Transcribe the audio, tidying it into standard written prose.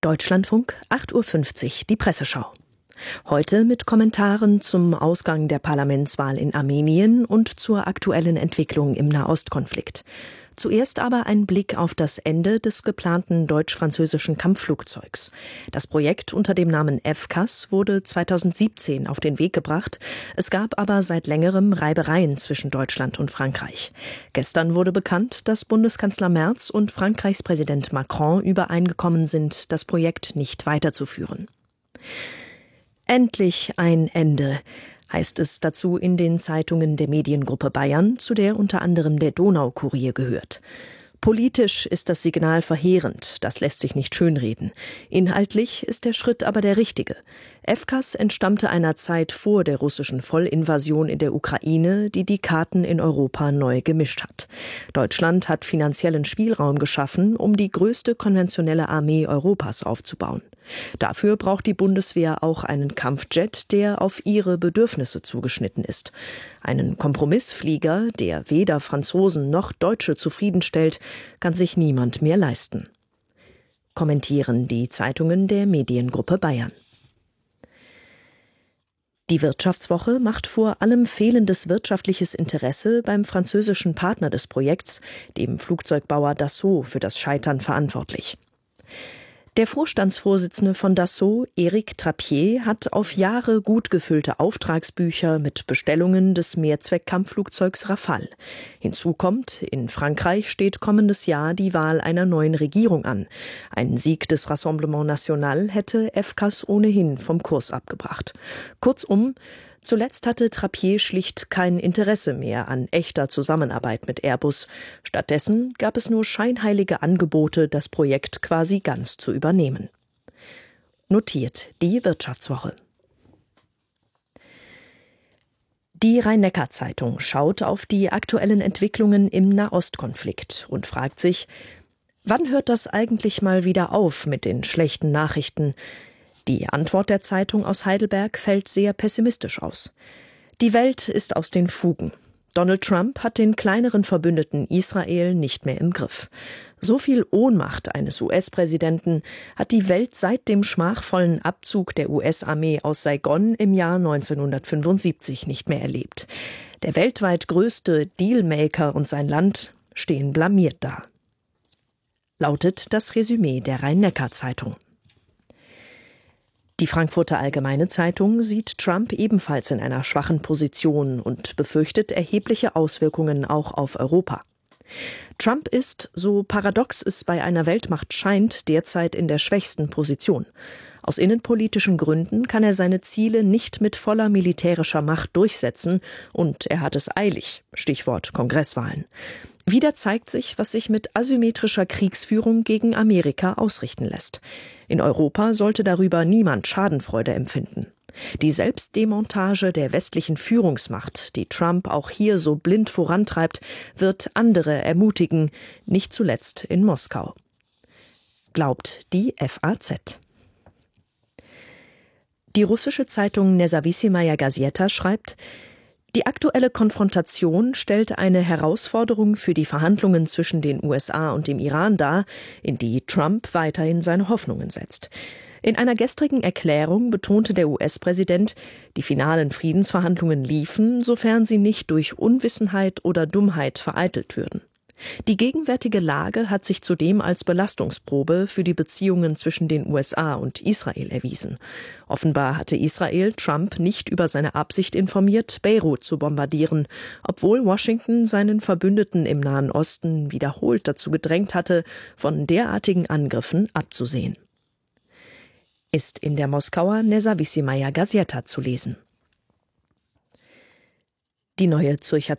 Deutschlandfunk, 8:50 Uhr, die Presseschau. Heute mit Kommentaren zum Ausgang der Parlamentswahl in Armenien und zur aktuellen Entwicklung im Nahostkonflikt. Zuerst aber ein Blick auf das Ende des geplanten deutsch-französischen Kampfflugzeugs. Das Projekt unter dem Namen FCAS wurde 2017 auf den Weg gebracht. Es gab aber seit längerem Reibereien zwischen Deutschland und Frankreich. Gestern wurde bekannt, dass Bundeskanzler Merz und Frankreichs Präsident Macron übereingekommen sind, das Projekt nicht weiterzuführen. Endlich ein Ende, heißt es dazu in den Zeitungen der Mediengruppe Bayern, zu der unter anderem der Donaukurier gehört. Politisch ist das Signal verheerend, das lässt sich nicht schönreden. Inhaltlich ist der Schritt aber der richtige. FCAS entstammte einer Zeit vor der russischen Vollinvasion in der Ukraine, die die Karten in Europa neu gemischt hat. Deutschland hat finanziellen Spielraum geschaffen, um die größte konventionelle Armee Europas aufzubauen. Dafür braucht die Bundeswehr auch einen Kampfjet, der auf ihre Bedürfnisse zugeschnitten ist. Einen Kompromissflieger, der weder Franzosen noch Deutsche zufriedenstellt, kann sich niemand mehr leisten. Kommentieren die Zeitungen der Mediengruppe Bayern. Die Wirtschaftswoche macht vor allem fehlendes wirtschaftliches Interesse beim französischen Partner des Projekts, dem Flugzeugbauer Dassault, für das Scheitern verantwortlich. Der Vorstandsvorsitzende von Dassault, Éric Trappier, hat auf Jahre gut gefüllte Auftragsbücher mit Bestellungen des Mehrzweck-Kampfflugzeugs Rafale. Hinzu kommt, in Frankreich steht kommendes Jahr die Wahl einer neuen Regierung an. Ein Sieg des Rassemblement National hätte FCAS ohnehin vom Kurs abgebracht. Kurzum, zuletzt hatte Trappier schlicht kein Interesse mehr an echter Zusammenarbeit mit Airbus. Stattdessen gab es nur scheinheilige Angebote, das Projekt quasi ganz zu übernehmen. Notiert die Wirtschaftswoche. Die Rhein-Neckar-Zeitung schaut auf die aktuellen Entwicklungen im Nahostkonflikt und fragt sich, wann hört das eigentlich mal wieder auf mit den schlechten Nachrichten? Die Antwort der Zeitung aus Heidelberg fällt sehr pessimistisch aus. Die Welt ist aus den Fugen. Donald Trump hat den kleineren Verbündeten Israel nicht mehr im Griff. So viel Ohnmacht eines US-Präsidenten hat die Welt seit dem schmachvollen Abzug der US-Armee aus Saigon im Jahr 1975 nicht mehr erlebt. Der weltweit größte Dealmaker und sein Land stehen blamiert da. Lautet das Resümee der Rhein-Neckar-Zeitung. Die Frankfurter Allgemeine Zeitung sieht Trump ebenfalls in einer schwachen Position und befürchtet erhebliche Auswirkungen auch auf Europa. Trump ist, so paradox es bei einer Weltmacht scheint, derzeit in der schwächsten Position. Aus innenpolitischen Gründen kann er seine Ziele nicht mit voller militärischer Macht durchsetzen und er hat es eilig, Stichwort Kongresswahlen. Wieder zeigt sich, was sich mit asymmetrischer Kriegsführung gegen Amerika ausrichten lässt. In Europa sollte darüber niemand Schadenfreude empfinden. Die Selbstdemontage der westlichen Führungsmacht, die Trump auch hier so blind vorantreibt, wird andere ermutigen, nicht zuletzt in Moskau. Glaubt die FAZ. Die russische Zeitung Nezawissimaya Gazeta schreibt, die aktuelle Konfrontation stellt eine Herausforderung für die Verhandlungen zwischen den USA und dem Iran dar, in die Trump weiterhin seine Hoffnungen setzt. In einer gestrigen Erklärung betonte der US-Präsident, die finalen Friedensverhandlungen liefen, sofern sie nicht durch Unwissenheit oder Dummheit vereitelt würden. Die gegenwärtige Lage hat sich zudem als Belastungsprobe für die Beziehungen zwischen den USA und Israel erwiesen. Offenbar hatte Israel Trump nicht über seine Absicht informiert, Beirut zu bombardieren, obwohl Washington seinen Verbündeten im Nahen Osten wiederholt dazu gedrängt hatte, von derartigen Angriffen abzusehen. Ist in der Moskauer Nezawissimaya Gazeta zu lesen. Die Neue Zürcher